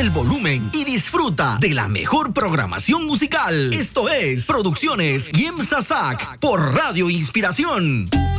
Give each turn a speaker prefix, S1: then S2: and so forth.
S1: el volumen y disfruta de la mejor programación musical. Esto es Producciones Guiem Sasac por Radio Inspiración.